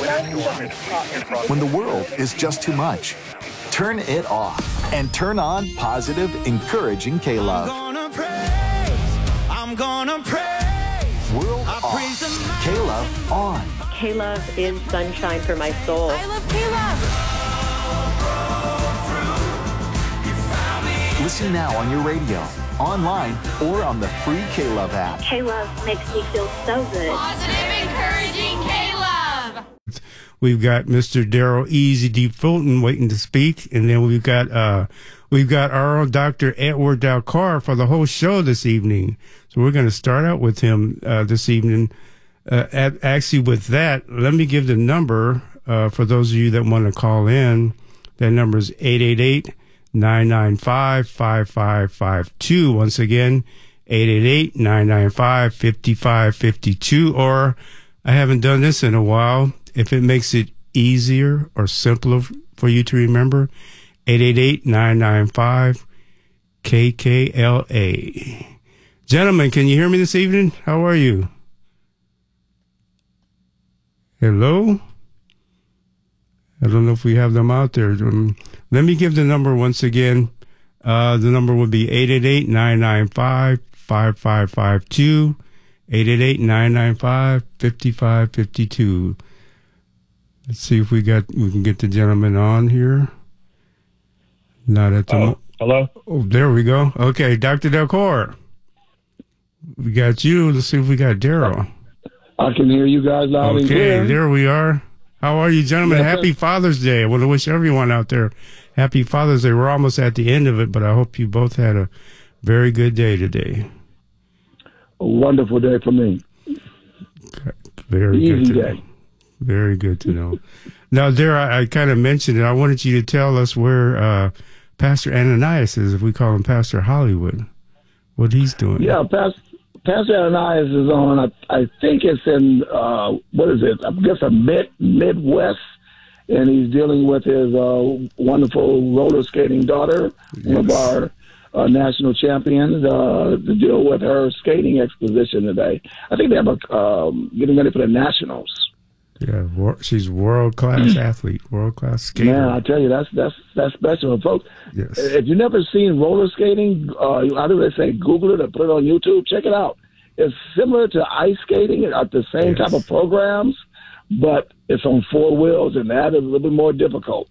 When the world is just too much, turn it off and turn on positive, encouraging K-Love. I'm gonna praise. World off. K-Love on. K-Love is sunshine for my soul. I love K-Love. Listen now on your radio, online, or on the free K-Love app. K-Love makes me feel so good. Positive, encouraging K-Love. We've got Mr. Daryl Easy D. Fulton waiting to speak, and then we've got our own Dr. Edward Dalcar for the whole show this evening. So we're going to start out with him this evening. Actually, with that, let me give the number for those of you that want to call in. That number is 888-995-5552. Once again, 888-995-5552. Or I haven't done this in a while. If it makes it easier or simpler for you to remember, 888-995-KKLA. Gentlemen, can you hear me this evening? How are you? Hello? I don't know if we have them out there. Let me give the number once again. The number would be 888-995-5552, 888-995-5552. Let's see if we can get the gentleman on here. Not at the hello? Oh, there we go. Okay, Dr. Dalcar. We got you. Let's see if we got Daryl. I can hear you guys loud and clear. Okay, there we are. How are you, gentlemen? Yes, Happy Father's Day. I want to wish everyone out there happy Father's Day. We're almost at the end of it, but I hope you both had a very good day today. A wonderful day for me. Very Easy good day. Know. Very good to know. Now, there, I kind of mentioned it. I wanted you to tell us where Pastor Ananias is, if we call him Pastor Hollywood, what he's doing. Yeah, Pastor Ananias is on, I think it's in, what is it? I guess a Midwest, and he's dealing with his wonderful roller skating daughter, one of our national champions, to deal with her skating exposition today. I think they have getting ready for the Nationals. Yeah, she's world-class athlete, world-class skater. Man, I tell you, that's special. Folks, yes. If you've never seen roller skating, I do say Google it or put it on YouTube. Check it out. It's similar to ice skating, the same type of programs, but it's on four wheels, and that is a little bit more difficult.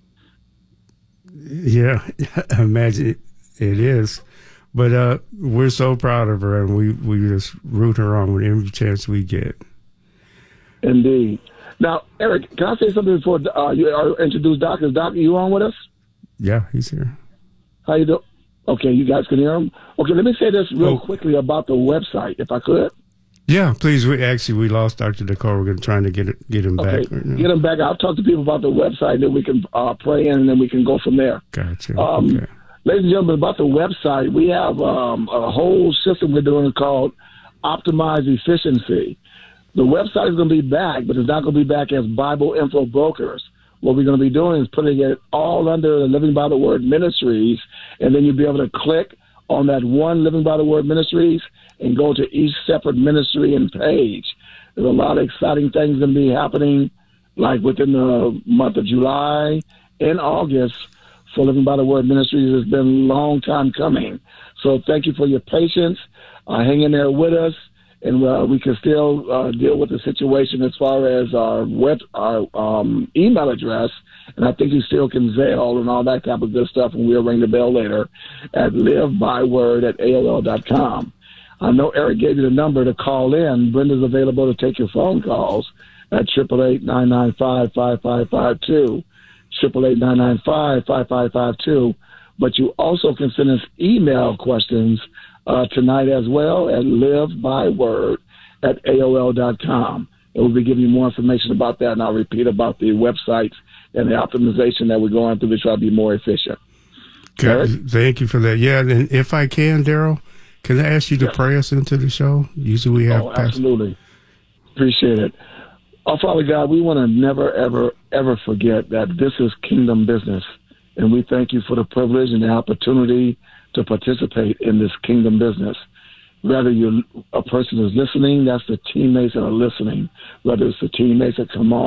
Yeah, imagine it is. But we're so proud of her, and we just root her on with every chance we get. Indeed. Now, Eric, can I say something before you introduce Doc? Is Doc, you on with us? Yeah, he's here. How you doing? Okay, you guys can hear him? Okay, let me say this real quickly about the website, if I could. Yeah, please. We lost Dr. Dakar. We're trying to get him back. Right now. Get him back. I'll talk to people about the website, then we can pray in, and then we can go from there. Gotcha. Okay. Ladies and gentlemen, about the website, we have a whole system we're doing called Optimize Efficiency. The website is going to be back, but it's not going to be back as Bible Info Brokers. What we're going to be doing is putting it all under Living by the Word Ministries, and then you'll be able to click on that one Living by the Word Ministries and go to each separate ministry and page. There's a lot of exciting things going to be happening, like within the month of July and August for Living by the Word Ministries. It's been a long time coming. So thank you for your patience. Hang in there with us. And we can still deal with the situation as far as our email address. And I think you still can Zelle and all that type of good stuff. And we'll ring the bell later at livebyword@aol.com. I know Eric gave you the number to call in. Brenda's available to take your phone calls at 888-995-5552, 888-995-5552. But you also can send us email questions tonight as well at livebyword@aol.com. And we'll be giving you more information about that, and I'll repeat about the websites and the optimization that we're going through to try to be more efficient. Okay. Thank you for that. Yeah, and if I can, Daryl, can I ask you to pray us into the show? Usually we have... absolutely. Appreciate it. Oh, Father God, we want to never, ever, ever forget that this is kingdom business, and we thank you for the privilege and the opportunity to participate in this kingdom business. Whether a person is listening, that's the teammates that are listening. Whether it's the teammates that come on